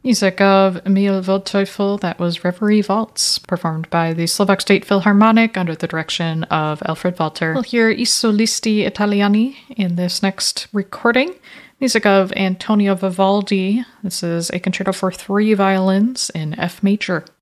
Music of Emil Waldteufel, that was Reverie Waltz, performed by the Slovak State Philharmonic under the direction of Alfred Walter. We'll hear I Solisti Italiani in this next recording. Music of Antonio Vivaldi. This is a concerto for 3 violins in F major.